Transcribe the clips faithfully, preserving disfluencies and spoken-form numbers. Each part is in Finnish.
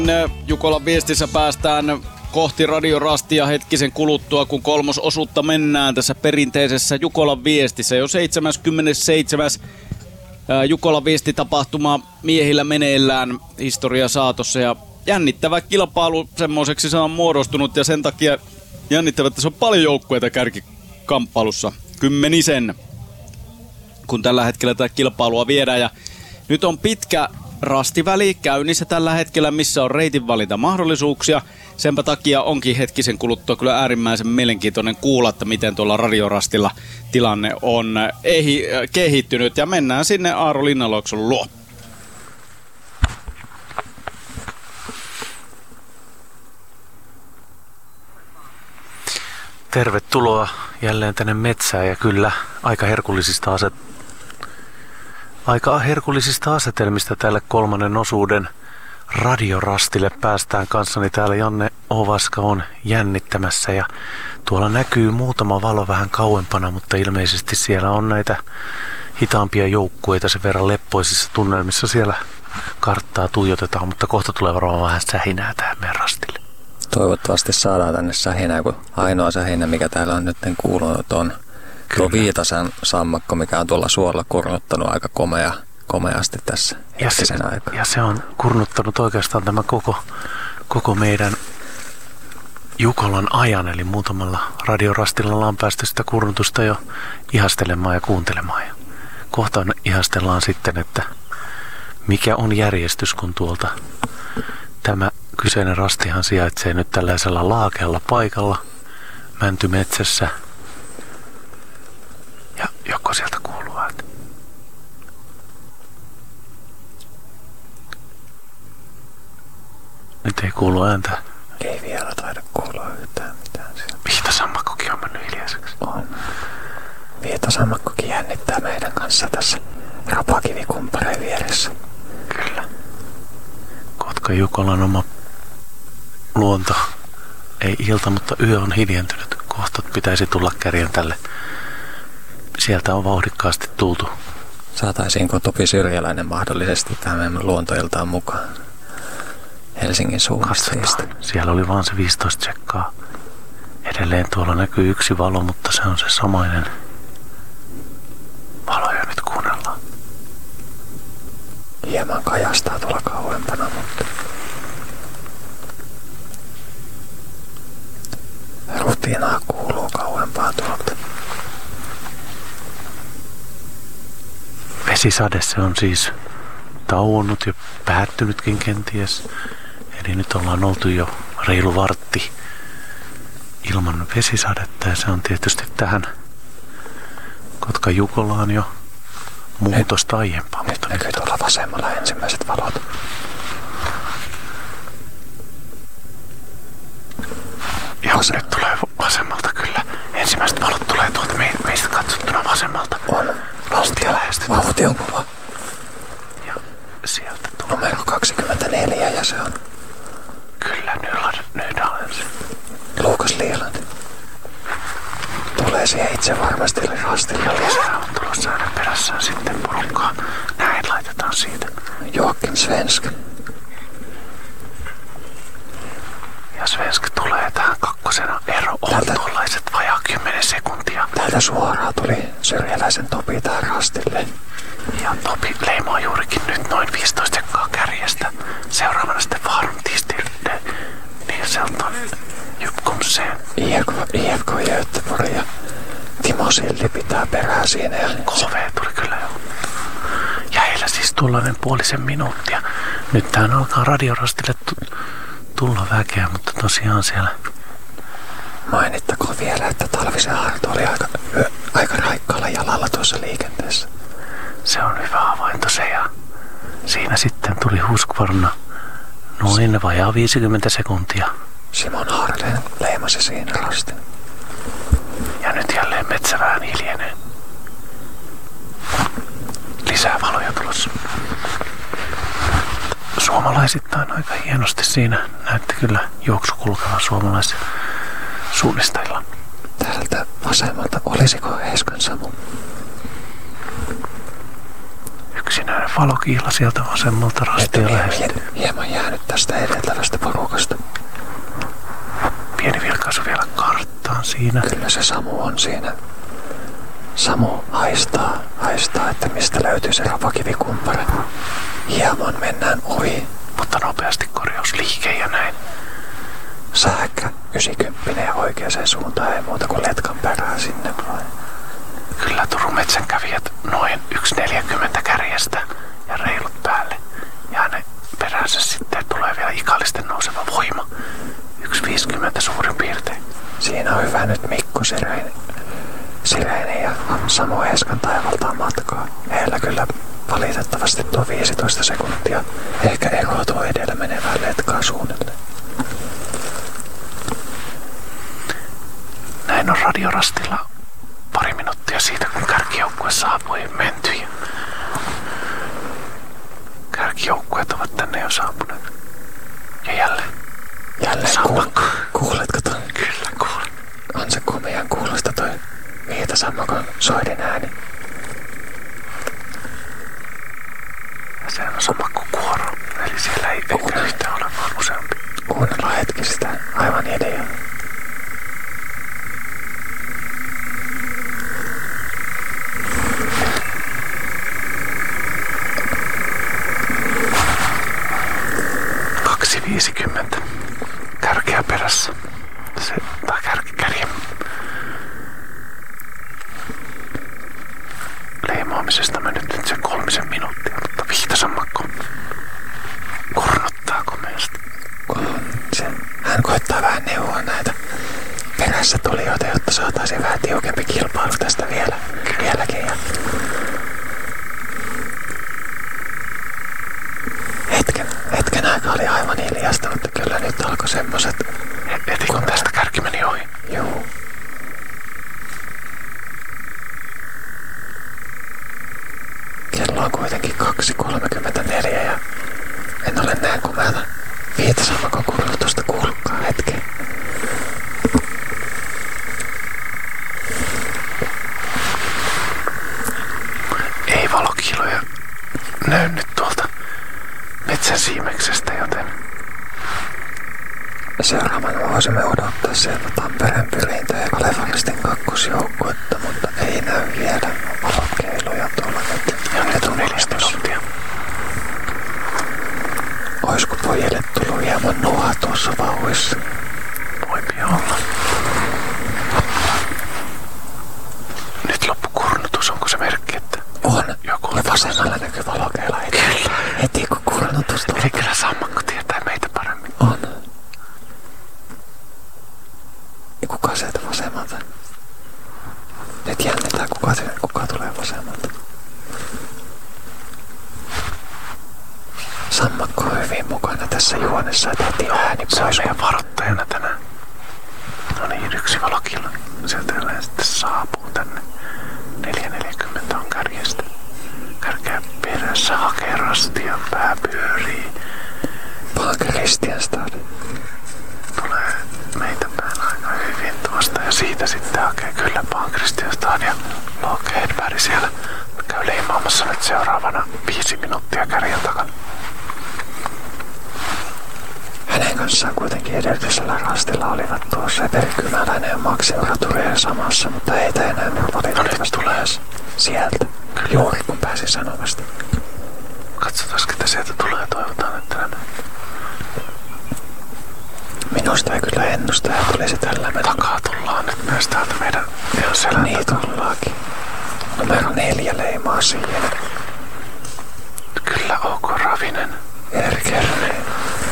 Jukolan viestissä päästään kohti radiorastia hetkisen kuluttua, kun kolmososuutta mennään tässä perinteisessä Jukolan viestissä. Jo seitsemäskymmenesseitsemäs Jukolan viestitapahtuma miehillä meneillään historia saatossa. Ja jännittävä kilpailu semmoiseksi se on muodostunut ja sen takia jännittävä, että se on paljon joukkueita kärkikamppailussa. Kymmenisen, kun tällä hetkellä tätä kilpailua viedään. Ja nyt on pitkä rastiväli käynnissä tällä hetkellä, missä on reitinvalintamahdollisuuksia. Senpä takia onkin hetkisen kuluttua kyllä äärimmäisen mielenkiintoinen kuulla, että miten tuolla radiorastilla tilanne on ehi- kehittynyt. Ja mennään sinne Aaro Linnanluokson luo. Tervetuloa jälleen tänne metsään ja kyllä aika herkullisista aset... Aika herkullisista asetelmista tälle kolmannen osuuden radiorastille päästään kanssani. Täällä Janne Ovaska on jännittämässä ja tuolla näkyy muutama valo vähän kauempana, mutta ilmeisesti siellä on näitä hitaampia joukkueita sen verran leppoisissa tunnelmissa. Siellä karttaa tuijotetaan, mutta kohta tulee varmaan vähän sähinää tähän meidän rastille. Toivottavasti saadaan tänne sähinää, kun ainoa sähinä, mikä täällä on nyt kuulunut, on tuo Viitasen sammakko, mikä on tuolla suolla kurnuttanut aika komea, komeasti tässä hetkisen aikaa. Ja se on kurnuttanut oikeastaan tämä koko, koko meidän Jukolan ajan, eli muutamalla radiorastilla ollaan päästy sitä kurnutusta jo ihastelemaan ja kuuntelemaan. Ja kohta ihastellaan sitten, että mikä on järjestys, kun tuolta tämä kyseinen rastihan sijaitsee nyt tällaisella laakealla paikalla mäntymetsässä. Ja joko sieltä kuuluu ääntä? Nyt ei kuulu ääntä. Ei vielä taida kuulua yhtään mitään sieltä. Viitasammakkokin on mennyt hiljaiseksi. On. Viitasammakkokin jännittää meidän kanssa tässä rapakivikumpareen vieressä. Kyllä. Kotka Jukolan oma luonto. Ei ilta, mutta yö on hiljentynyt. Kohta pitäisi tulla kärjentälle. Sieltä on vauhdikkaasti tultu. Saataisiinko Topi Syrjäläinen mahdollisesti tähän luontoiltaan mukaan Helsingin suunnasta? Siellä oli vaan se viisitoista tsekkaa. Edelleen tuolla näkyy yksi valo, mutta se on se samainen valo, ja nyt kuunnellaan. Hieman kajastaa tuolla kauempana, mutta rutinaa kuuluu kauempaa tuolta. Vesisade se on siis tauonnut ja päättynytkin kenties. Eli nyt ollaan oltu jo reilu vartti ilman vesisadetta ja se on tietysti tähän Kotka Jukolaan jo muutosta aiempaa. Nyt näkyy tuolla vasemmalla ensimmäiset valot. Joo, nyt tulee vasemmalta kyllä. Ensimmäiset valot tulee tuolta me, meistä katsottuna vasemmalta. On. Vauhtia, vauhti on kova. Ja sieltä tulee. Numero kaksikymmentäneljä ja se on. Kyllä, Nydalen se. Luukas Lieland. Tulee siihen itse varmasti rastille. Ja lisää on tulossa hänen perässään sitten porukkaan. Näin laitetaan siitä. Joakim Svensk. Ja Svensk tulee tähän kakkosena. Ero on Tältä... tuollaiset vajaa kymmenen sekuntia. Täältä suoraan tuli Syrjäläisen Topi tähän rastille. Ja Topi leimaa juurikin nyt noin viisitoista sekkaa kärjestä. Seuraavana sitten Varmtistilde. Niin sieltä on Jypkomseen. I F K Göteborg ja Timo Silti pitää perää siinä. Ja K V tuli kyllä jo. Ja heillä siis tuollainen puolisen minuuttia. Nyt tähän alkaa radiorastille t- tulla väkeä, mutta tosiaan siellä. Mainittakoon vielä, että Talvisen Arto oli aika, aika raikkaalla jalalla tuossa liikenteessä. Se on hyvä havainto se ja siinä sitten tuli Husqvarna noin vajaa viisikymmentä sekuntia. Simon Harleen leimasi siinä rastin. Ja nyt jälleen metsä vähän hiljenee. Lisää valoja tulossa. Suomalaisittain aika hienosti siinä näytti kyllä juoksu kulkeva suomalaisen suunnistajilla. Täältä vasemmalta olisiko Heiskan Samu? yksinäinen valokiila sieltä vasemmalta rastia lähestyy. Hieman jäänyt tästä edeltävästä porukasta. Pieni vilkaisu vielä karttaan siinä. Kyllä se Samu on siinä. Samu haistaa, haistaa, että mistä löytyy se rapakivikumpare. Hieman mennään ohi. Mutta nopeasti korjausliike ja näin. Sähkö, yhdeksänkymmentä ja oikeaan suuntaan, ei muuta kuin letkan perää sinne vai. Kyllä Turun metsänkävijät noin yksi neljäkymmentä kärjestä ja reilut päälle. Ja ne peränsä sitten tulee vielä ikallisten nouseva voima. yksi viisikymmentä suurin piirtein. Siinä on hyvä nyt Mikko Sireinen. Sireinen ja Samu Eskan taivaltaan matkaa. Heillä kyllä valitettavasti tuo viisitoista sekuntia. Ehkä eroa tuo edellä menevään letkaa suunnilleen. Näin on radiorastilla pari minuuttia siitä, kun kärkijoukkue saapui mentyjä. Kärkijoukkueet ovat tänne jo saapuneet. Ja jälleen. Jälleen Sammakko. Kuul- kuuletko ton? Kyllä kuulen. On se komean kuulosta toi Viitasammakon soidin ääni. Se on Sammakko kuoro. Eli siellä ei ehkä yhtään ole vaan useampi. Kuunnellaan hetki sitä aivan ideaa. kaksi viisikymmentä. Kärkeä perässä. Se, tai kärki kärjen leimaamisesta mennyt nyt sen kolmisen minuuttia, mutta Viitasammakko kurnottaa komeasti. Se, hän koittaa vähän neuvoa näitä perässä tulijoita, jotta saataisiin vähän tiukempi kilpailu tästä vielä, vieläkin. Ja hetken, hetken aika oli aivan hiljasta, mutta kyllä nyt alkoi semmoset. Heti kun tästä kärki meni ohi. Juu. Kello on kuitenkin kaksi kolmekymmentäneljä ja en ole näin komeata Viitasammakon kurnutusta kuullutkaan hetken. Ei valokiiloja näy nyt tuolta metsän siimeksestä, joten seuraavana voisimme odottaa sieltä Tampereen Pyrintä ja Kalevalistin kakkosjoukkuetta, mutta ei näy vielä valokeiluja tuolla nyt. Ja nyt on neljä minuuttia. Oisko pojille tullut hieman nuha tuossa vauhissa? Voipi olla. Nyt loppu kurnutus, onko se merkki, että On. joku Ja vasemmalla näkyy valokeila heti. Kyllä. Heti kun kurnutus tulee. Eli kyllä Sammakko tietää meitä paremmin. On. Ja kuka sieltä vasemmalta? Nyt jännitään kuka, kuka tulee vasemmalta. Sammakko on hyvin mukana tässä juonessa, että heti ääni Se on pois. meidän varoittajana tänään. No niin, yksi valokilla. Sieltä yleensä sitten saapuu tänne. neljä neljäkymmentä on kärjestä. Kärkeä perässä, hakee rastia, pää pyörii. Palka Kristianstad. Tulee meitä päin aika hyvin tuosta ja siitä sitten hakee kyllä Paan Kristianstad ja Loke Hedberg siellä. Käy leimaamassa nyt seuraavana viisi minuuttia kärjen takana. Hänen kanssaan kuitenkin edellisellä rastilla olivat tuossa Everi Kymäläinen ja Maksi Oraturien samassa, mutta heitä enää nyt valitettavasti No tulee. sieltä. Juuri kun pääsin sanomasta. Katsotaan, ketä sieltä tulee ja toivotaan, että nämä Minusta ei kyllä ennustaja tulisi tällä mennä. takaa tullaan nyt myös täältä meidän ihan selän Niin tullaakin. Numero neljä leimaa siihen. Kyllä OK Ravinen. Erkerneen.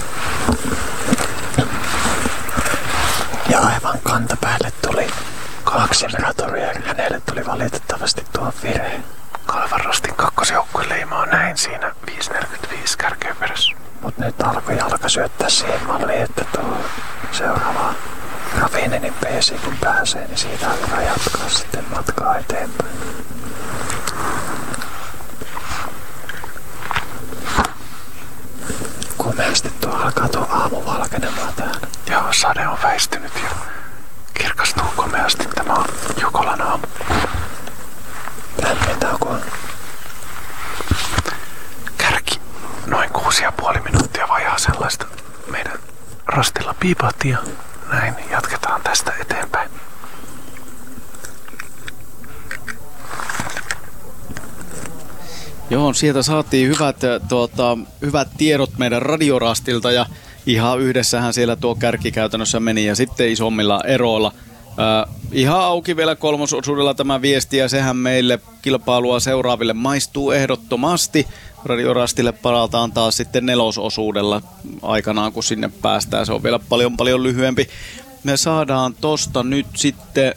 Ja aivan kantapäälle tuli kaksi Miratoria. Hänelle tuli valitettavasti tuo vire. Kalevan Rastin kakkosjoukkue leimaa näin siinä viisi neljäkymmentäviisi kärkeä perässä. Mut nyt alkoi jalka syöttää siihen malliin, että tuo seuraava Ravinenin peesi kun pääsee, niin siitä on hyvä jatkaa sitten matkaa eteenpäin. Komeasti tuo alkaa tuo aamu valkenemaan täällä. Joo, sade on väistynyt ja kirkastuu komeasti. Tämä on Jukolan aamu. Lämmintä on kun noin kuusi ja puoli minuuttia vajaa sellaista meidän rastilla piipahti ja näin jatketaan tästä eteenpäin. Joo, sieltä saatiin hyvät, tuota, hyvät tiedot meidän radiorastilta ja ihan yhdessähän siellä tuo kärki käytännössä meni ja sitten isommilla eroilla. Äh, ihan auki vielä kolmososuudella tämä viesti ja sehän meille kilpailua seuraaville maistuu ehdottomasti. Radiorastille palataan taas sitten nelososuudella aikanaan, kun sinne päästään. Se on vielä paljon paljon lyhyempi. Me saadaan tosta nyt sitten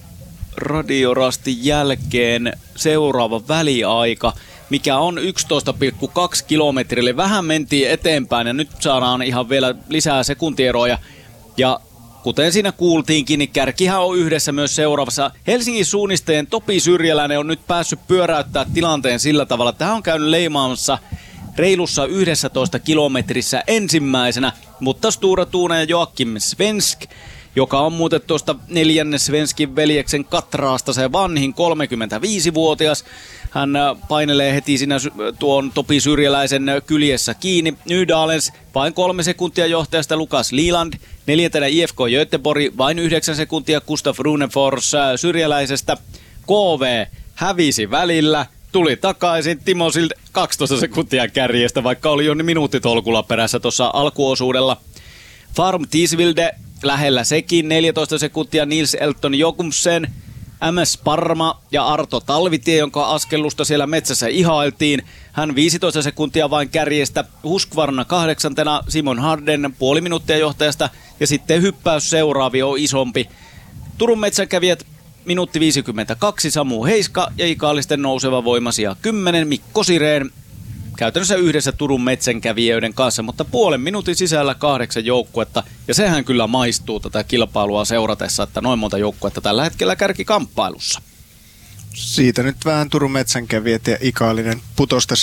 radiorastin jälkeen seuraava väliaika, mikä on yksitoista pilkku kaksi kilometriä. Eli vähän mentiin eteenpäin ja nyt saadaan ihan vielä lisää sekuntieroja. Ja kuten siinä kuultiinkin, niin kärkihän on yhdessä myös seuraavassa. Helsingin suunnistajien Topi Syrjäläinen on nyt päässyt pyöräyttää tilanteen sillä tavalla, että hän on käynyt leimaamassa reilussa yksitoista kilometrissä ensimmäisenä, mutta Stura Tuuna ja Joakim Svensk, joka on muuten tuosta neljännen Svenskin veljeksen Katraasta se vanhin kolmekymmentäviisivuotias. Hän painelee heti siinä tuon Topi Syrjäläisen kyljessä kiinni. Nydalens vain kolme sekuntia johtajasta Lukas Liland. Neljäntenä I F K Göteborg vain yhdeksän sekuntia Gustaf Runefors Syrjäläisestä. K V hävisi välillä. Tuli takaisin Timo Sild kaksitoista sekuntia kärjestä, vaikka oli jo minuuttitolkulla perässä tuossa alkuosuudella. Farm Tisvilde lähellä sekin, neljätoista sekuntia Nils Elton Jokumsen. M S Parma ja Arto Talvitie, jonka askellusta siellä metsässä ihailtiin. Hän viisitoista sekuntia vain kärjestä. Husqvarna kahdeksantena, Simon Harden puoli minuuttia johtajasta. Ja sitten hyppäys seuraavi on isompi. Turun metsänkävijät minuutti viisikymmentäkaksi, Samu Heiska ja Ikaalisten nouseva voimasia kymmenen, Mikko Sireen. Käytännössä yhdessä Turun metsänkävijöiden kanssa, mutta puolen minuutin sisällä kahdeksan joukkuetta. Ja sehän kyllä maistuu tätä kilpailua seuratessa, että noin monta joukkuetta tällä hetkellä kärkikamppailussa. Siitä nyt vähän Turun metsänkävijät ja Ikaalinen putosi